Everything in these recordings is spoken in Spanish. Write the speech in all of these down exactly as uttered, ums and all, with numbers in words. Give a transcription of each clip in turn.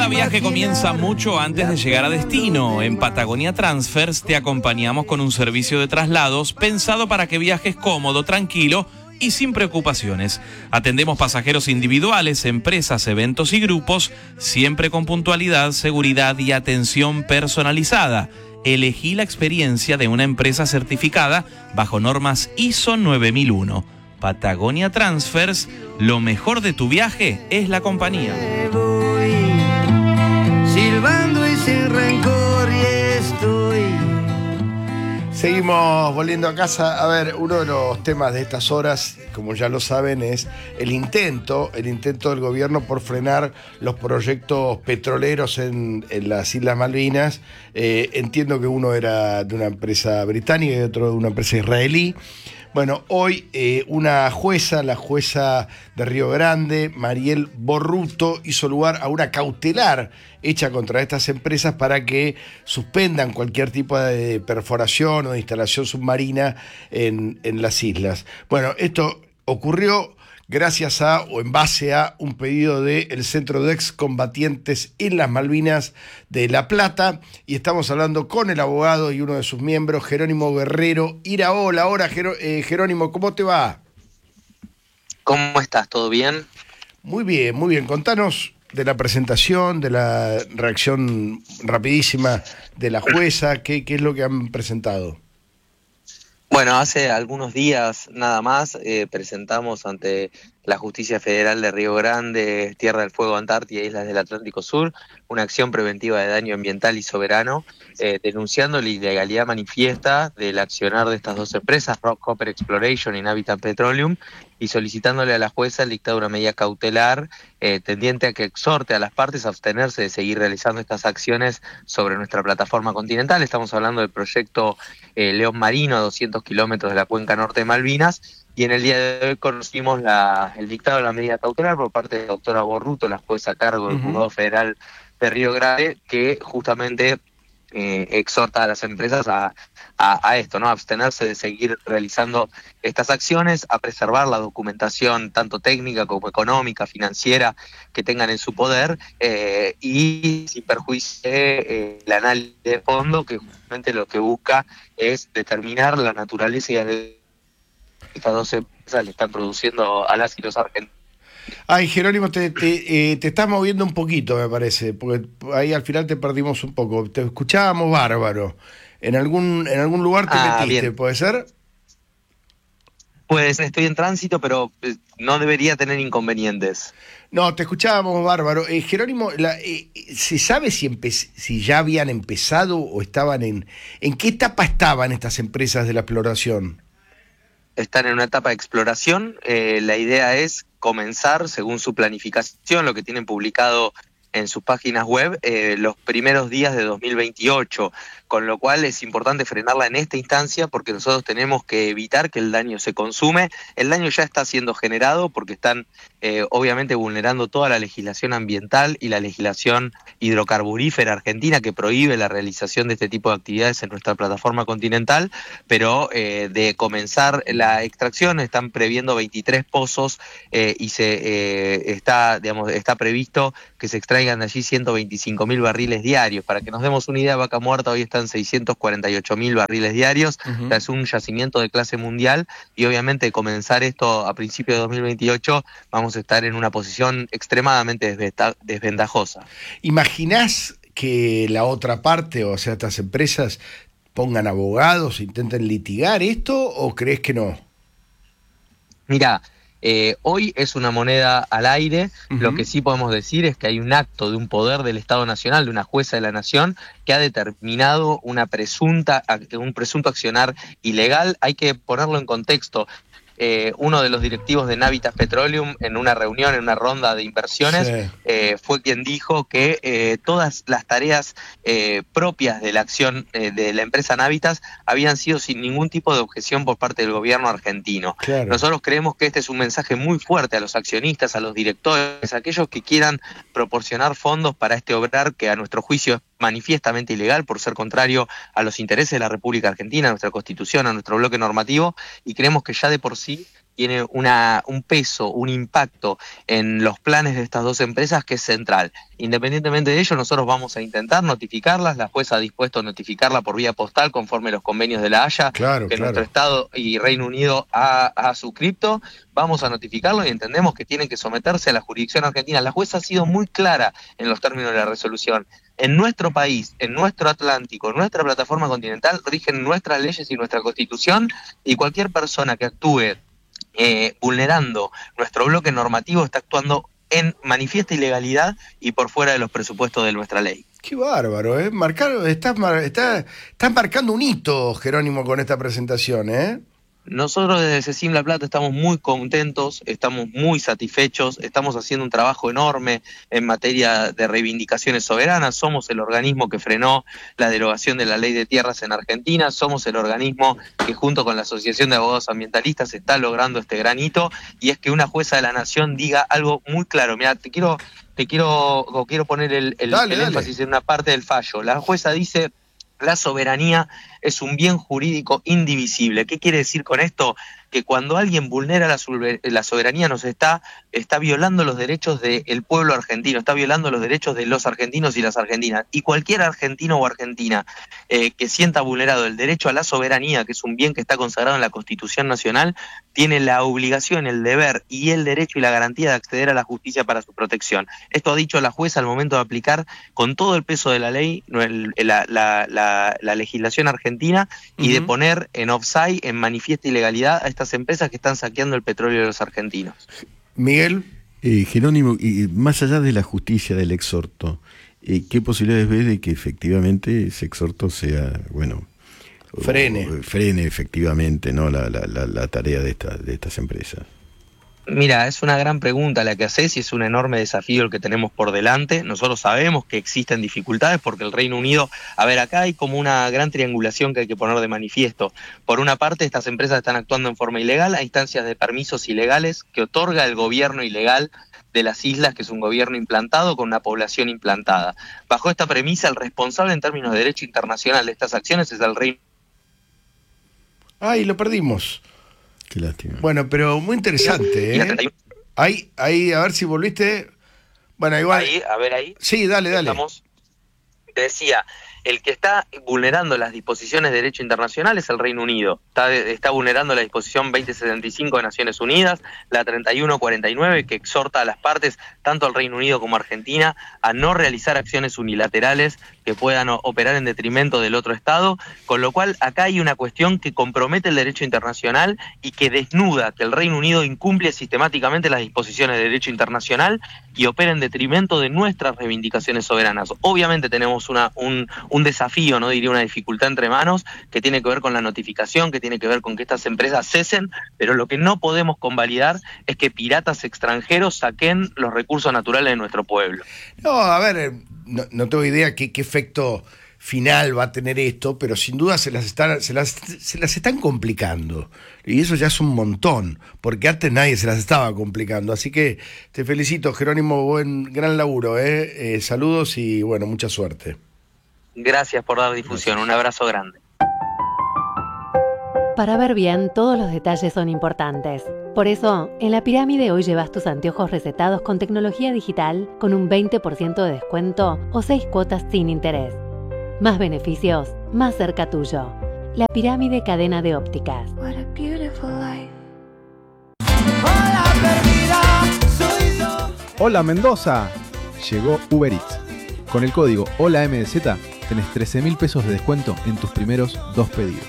Cada viaje comienza mucho antes de llegar a destino. En Patagonia Transfers te acompañamos con un servicio de traslados pensado para que viajes cómodo, tranquilo y sin preocupaciones. Atendemos pasajeros individuales, empresas, eventos y grupos, siempre con puntualidad, seguridad y atención personalizada. Elegí la experiencia de una empresa certificada bajo normas I S O nueve mil uno. Patagonia Transfers, lo mejor de tu viaje es la compañía. Voy silbando y sin rencor y estoy. Seguimos volviendo a casa. A ver, uno de los temas de estas horas, como ya lo saben, es el intento, el intento del gobierno por frenar los proyectos petroleros en, en las Islas Malvinas. Eh, entiendo que uno era de una empresa británica y otro de una empresa israelí. Bueno, hoy eh, una jueza, la jueza de Río Grande, Mariel Borruto, hizo lugar a una cautelar hecha contra estas empresas para que suspendan cualquier tipo de perforación o de instalación submarina en, en las islas. Bueno, esto ocurrió gracias a, o en base a, un pedido del Centro de Excombatientes en las Malvinas de La Plata, y estamos hablando con el abogado y uno de sus miembros, Jerónimo Guerrero Iraola. Hola, eh, Jerónimo, ¿cómo te va? ¿Cómo estás? ¿Todo bien? Muy bien, muy bien. Contanos de la presentación, de la reacción rapidísima de la jueza. ¿Qué, qué es lo que han presentado? Bueno, hace algunos días nada más eh, presentamos ante la Justicia Federal de Río Grande, Tierra del Fuego, Antártida e Islas del Atlántico Sur, una acción preventiva de daño ambiental y soberano, eh, denunciando la ilegalidad manifiesta del accionar de estas dos empresas, Rockhopper Exploration y Navitas Petroleum, y solicitándole a la jueza el dictado de una medida cautelar eh, tendiente a que exhorte a las partes a abstenerse de seguir realizando estas acciones sobre nuestra plataforma continental. Estamos hablando del proyecto eh, León Marino, a doscientos kilómetros de la cuenca norte de Malvinas, y en el día de hoy conocimos la, el dictado de la medida cautelar por parte de la doctora Borruto, la jueza a cargo del Juzgado Federal de Río Grande, que justamente eh, exhorta a las empresas a, a, a esto, ¿no? A abstenerse de seguir realizando estas acciones, a preservar la documentación tanto técnica como económica, financiera que tengan en su poder, eh, y sin perjuicio eh, el análisis de fondo, que justamente lo que busca es determinar la naturaleza y el estas dos empresas le están produciendo a las y los argentinos. Ay, Jerónimo, te, te, eh, te estás moviendo un poquito, me parece, porque ahí al final te perdimos un poco. Te escuchábamos bárbaro. En algún, en algún lugar te ah, metiste, bien. ¿Puede ser? Pues estoy en tránsito, pero no debería tener inconvenientes. No, te escuchábamos bárbaro. Eh, Jerónimo, la, eh, ¿se sabe si, empe- si ya habían empezado o estaban en... ¿En qué etapa estaban estas empresas de la exploración? Están en una etapa de exploración. Eh, la idea es comenzar, según su planificación, lo que tienen publicado en sus páginas web, eh, los primeros días de dos mil veintiocho, con lo cual es importante frenarla en esta instancia porque nosotros tenemos que evitar que el daño se consume. El daño ya está siendo generado porque están eh, obviamente vulnerando toda la legislación ambiental y la legislación hidrocarburífera argentina, que prohíbe la realización de este tipo de actividades en nuestra plataforma continental, pero eh, de comenzar la extracción están previendo veintitrés pozos eh, y se eh, está, digamos, está previsto que se extraigan de allí ciento veinticinco mil barriles diarios. Para que nos demos una idea, Vaca Muerta hoy está en seiscientos cuarenta y ocho mil barriles diarios. Uh-huh. O sea, es un yacimiento de clase mundial, y obviamente comenzar esto a principios de dos mil veintiocho vamos a estar en una posición extremadamente desventajosa. ¿Imaginás que la otra parte, o sea, estas empresas, pongan abogados, intenten litigar esto, o crees que no? Mirá, Eh, hoy es una moneda al aire. Uh-huh. Lo que sí podemos decir es que hay un acto de un poder del Estado Nacional, de una jueza de la Nación, que ha determinado una presunta, un presunto accionar ilegal. Hay que ponerlo en contexto. Eh, uno de los directivos de Navitas Petroleum, en una reunión, en una ronda de inversiones, sí. eh, fue quien dijo que eh, todas las tareas eh, propias de la acción eh, de la empresa Navitas habían sido sin ningún tipo de objeción por parte del gobierno argentino. Claro. Nosotros creemos que este es un mensaje muy fuerte a los accionistas, a los directores, a aquellos que quieran proporcionar fondos para este obrar que a nuestro juicio es manifiestamente ilegal por ser contrario a los intereses de la República Argentina, a nuestra Constitución, a nuestro bloque normativo, y creemos que ya de por sí tiene una, un peso, un impacto en los planes de estas dos empresas que es central. Independientemente de ello, nosotros vamos a intentar notificarlas. La jueza ha dispuesto a notificarla por vía postal conforme los convenios de la Haya, claro, que claro. nuestro Estado y Reino Unido ha, ha suscripto. Vamos a notificarlo y entendemos que tienen que someterse a la jurisdicción argentina. La jueza ha sido muy clara en los términos de la resolución. En nuestro país, en nuestro Atlántico, en nuestra plataforma continental, rigen nuestras leyes y nuestra Constitución, y cualquier persona que actúe eh, vulnerando nuestro bloque normativo está actuando en manifiesta ilegalidad y por fuera de los presupuestos de nuestra ley. Qué bárbaro, ¿eh? Marcar, estás, mar, está, estás marcando un hito, Jerónimo, con esta presentación, ¿eh? Nosotros desde CECIM La Plata estamos muy contentos, estamos muy satisfechos, estamos haciendo un trabajo enorme en materia de reivindicaciones soberanas. Somos el organismo que frenó la derogación de la ley de tierras en Argentina, somos el organismo que junto con la Asociación de Abogados Ambientalistas está logrando este gran hito, y es que una jueza de la Nación diga algo muy claro. Mira, te quiero, te quiero, quiero poner el, el, dale, el dale. énfasis en una parte del fallo. La jueza dice: la soberanía es un bien jurídico indivisible. ¿Qué quiere decir con esto? Que cuando alguien vulnera la, la soberanía nos está, está violando los derechos del pueblo argentino, está violando los derechos de los argentinos y las argentinas. Y cualquier argentino o argentina eh, que sienta vulnerado el derecho a la soberanía, que es un bien que está consagrado en la Constitución Nacional, tiene la obligación, el deber y el derecho y la garantía de acceder a la justicia para su protección. Esto ha dicho la jueza al momento de aplicar con todo el peso de la ley, el, la, la, la, la legislación argentina, y uh-huh. de poner en offside, en manifiesta ilegalidad, a estas empresas que están saqueando el petróleo de los argentinos. Miguel. Eh, Jerónimo, y más allá de la justicia del exhorto, eh, ¿qué posibilidades ves de que efectivamente ese exhorto sea, bueno, frene, o, o, frene efectivamente, ¿no? la, la, la, la tarea de, esta, de estas empresas? Mira, es una gran pregunta la que haces y es un enorme desafío el que tenemos por delante. Nosotros sabemos que existen dificultades porque el Reino Unido, a ver, acá hay como una gran triangulación que hay que poner de manifiesto. Por una parte, estas empresas están actuando en forma ilegal a instancias de permisos ilegales que otorga el gobierno ilegal de las islas, que es un gobierno implantado con una población implantada. Bajo esta premisa, el responsable en términos de derecho internacional de estas acciones es el Reino Unido. Ay, lo perdimos. Qué lástima. Bueno, pero muy interesante, ¿eh? Ahí, ahí, a ver si volviste. Bueno, igual. Ahí, a ver ahí. Sí, dale, dale. Estamos. Te decía, el que está vulnerando las disposiciones de derecho internacional es el Reino Unido. Está, está vulnerando la disposición veinte setenta y cinco de Naciones Unidas, la treinta y uno cuarenta y nueve, que exhorta a las partes, tanto al Reino Unido como a Argentina, a no realizar acciones unilaterales que puedan operar en detrimento del otro Estado, con lo cual acá hay una cuestión que compromete el derecho internacional y que desnuda que el Reino Unido incumple sistemáticamente las disposiciones de derecho internacional y opera en detrimento de nuestras reivindicaciones soberanas. Obviamente tenemos una, un, un desafío, no diría una dificultad entre manos, que tiene que ver con la notificación, que tiene que ver con que estas empresas cesen, pero lo que no podemos convalidar es que piratas extranjeros saquen los recursos naturales de nuestro pueblo. No, a ver, no, no tengo idea qué, qué efecto final va a tener esto, pero sin duda se las están, se las, se las están complicando. Y eso ya es un montón, porque antes nadie se las estaba complicando. Así que te felicito, Jerónimo, buen gran laburo, ¿eh? Eh, saludos y bueno, mucha suerte. Gracias por dar difusión, Gracias. Un abrazo grande. Para ver bien, todos los detalles son importantes. Por eso, en La Pirámide hoy llevas tus anteojos recetados con tecnología digital con un veinte por ciento de descuento o seis cuotas sin interés. Más beneficios, más cerca tuyo. La Pirámide Cadena de Ópticas. What a beautiful life. Hola Mendoza, llegó Uber Eats. Con el código HOLAMDZ tenés trece mil pesos de descuento en tus primeros dos pedidos.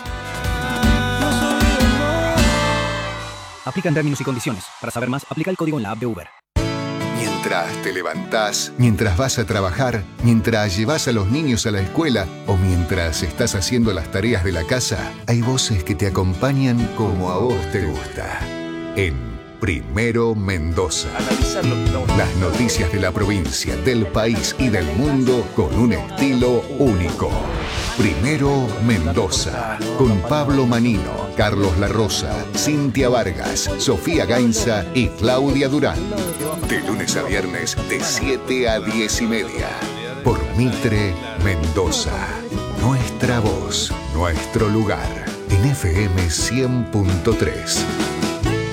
Aplican términos y condiciones. Para saber más, aplica el código en la app de Uber. Mientras te levantás, mientras vas a trabajar, mientras llevas a los niños a la escuela o mientras estás haciendo las tareas de la casa, hay voces que te acompañan como a vos te gusta. En Primero Mendoza. Las noticias de la provincia, del país y del mundo con un estilo único. Primero Mendoza, con Pablo Manino, Carlos La Rosa, Cintia Vargas, Sofía Gainza y Claudia Durán. De lunes a viernes, de siete a diez y media. Por Mitre Mendoza. Nuestra voz, nuestro lugar. En F M cien punto tres.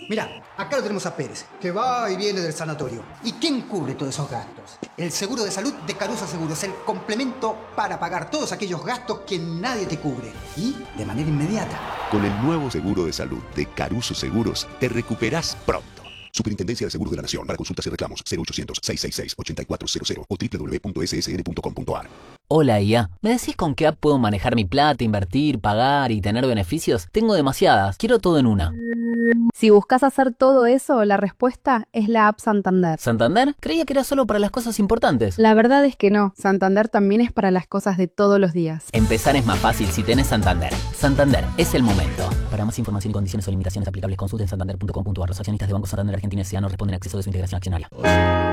Mirá, acá lo tenemos a Pérez, que va y viene del sanatorio. ¿Y quién cubre todos esos gastos? El seguro de salud de Caruso Seguros, el complemento para pagar todos aquellos gastos que nadie te cubre. Y de manera inmediata. Con el nuevo seguro de salud de Caruso Seguros, te recuperás pronto. Superintendencia de Seguros de la Nación. Para consultas y reclamos, cero ochocientos, seiscientos sesenta y seis, ochenta y cuatro cero cero o doble u doble u doble u punto ese ese ene punto com punto a r. Hola I A, ¿me decís con qué app puedo manejar mi plata, invertir, pagar y tener beneficios? Tengo demasiadas, quiero todo en una. Si buscas hacer todo eso, la respuesta es la app Santander. ¿Santander? Creía que era solo para las cosas importantes. La verdad es que no, Santander también es para las cosas de todos los días. Empezar es más fácil si tenés Santander. Santander, es el momento. Para más información y condiciones o limitaciones aplicables, consulten santander punto com punto a r. Los accionistas de Banco Santander Argentina S A no responden a acceso de su integración accionaria.